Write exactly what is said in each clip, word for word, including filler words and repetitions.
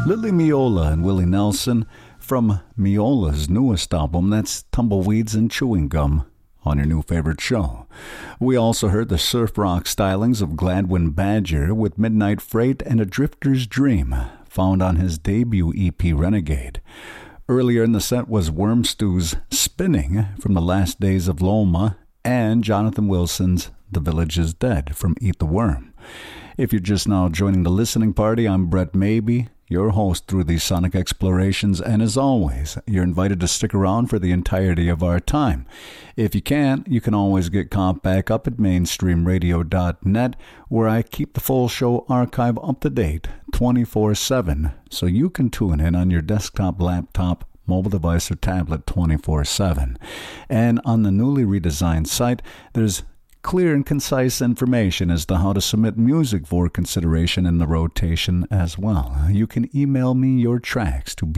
Lily Miola and Willie Nelson from Miola's newest album, that's Tumbleweeds and Chewing Gum, on your new favorite show. We also heard the surf rock stylings of Gladwin Badger with Midnight Freight and A Drifter's Dream, found on his debut E P Renegade. Earlier in the set was Wormstew's Spinning from The Last Days of Loma and Jonathan Wilson's The Village is Dead from Eat the Worm. If you're just now joining the listening party, I'm Brett Maybe, your host through these sonic explorations, and as always, you're invited to stick around for the entirety of our time. If you can't, you can always get caught back up at mainstream radio dot net, where I keep the full show archive up to date twenty-four seven, so you can tune in on your desktop, laptop, mobile device, or tablet twenty-four seven. And on the newly redesigned site, there's clear and concise information as to how to submit music for consideration in the rotation as well. You can email me your tracks to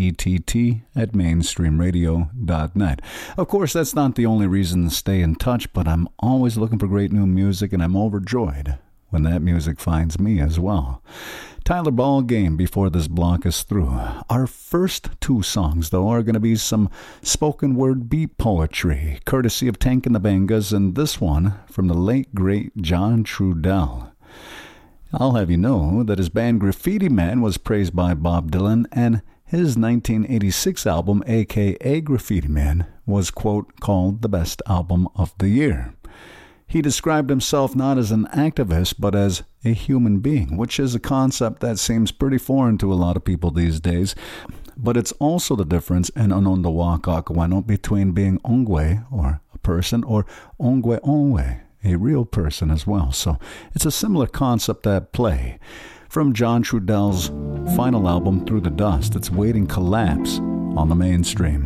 brett at mainstream radio dot net. Of course, that's not the only reason to stay in touch, but I'm always looking for great new music, and I'm overjoyed when that music finds me as well. Tyler Ballgame before this block is through. Our first two songs, though, are going to be some spoken word beat poetry, courtesy of Tank and the Bangas, and this one from the late, great John Trudell. I'll have you know that his band Graffiti Man was praised by Bob Dylan, and his nineteen eighty-six album, a k a. Graffiti Man, was, quote, called the best album of the year. He described himself not as an activist, but as a human being, which is a concept that seems pretty foreign to a lot of people these days. But it's also the difference in Onondawak between being ongwe, or a person, or ongwe onwe, a real person as well. So it's a similar concept at play. From John Trudell's final album, Through the Dust, it's Waiting Collapse on the Mainstream.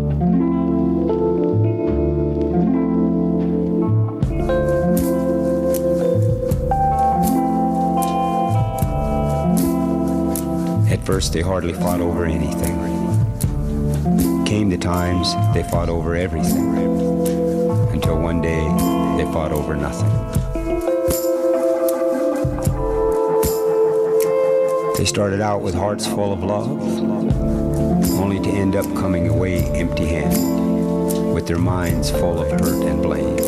At first they hardly fought over anything. Came the times they fought over everything, until one day they fought over nothing. They started out with hearts full of love, only to end up coming away empty-handed, with their minds full of hurt and blames.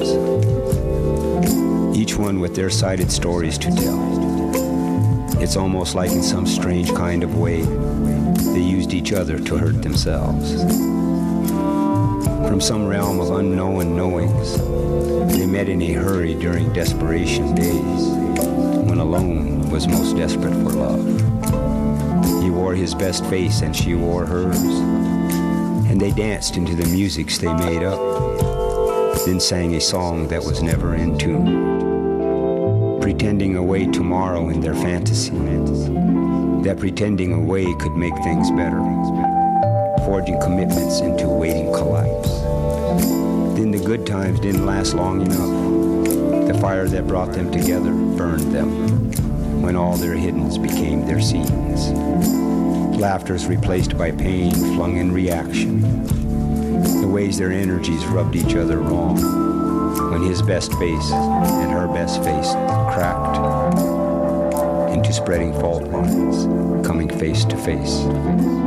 Each one with their sided stories to tell. It's almost like in some strange kind of way, they used each other to hurt themselves. From some realm of unknown knowings, they met in a hurry during desperation days, when alone was most desperate for love. He wore his best face and she wore hers, and they danced into the musics they made up, then sang a song that was never in tune. Pretending away tomorrow in their fantasy, that pretending away could make things better, forging commitments into waiting collapse. Then the good times didn't last long enough. The fire that brought them together burned them, when all their hiddens became their scenes. Laughter's replaced by pain flung in reaction, the ways their energies rubbed each other wrong, when his best face and her best face cracked into spreading fault lines, coming face to face.